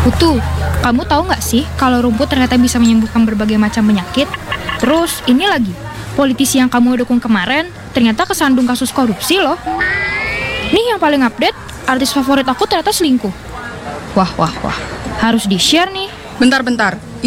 Putu, kamu tahu nggak sih kalau rumput ternyata bisa menyembuhkan berbagai macam penyakit? Terus ini lagi, politisi yang kamu dukung kemarin ternyata kesandung kasus korupsi loh. Nih yang paling update, artis favorit aku ternyata selingkuh. Wah, harus di-share nih. Bentar.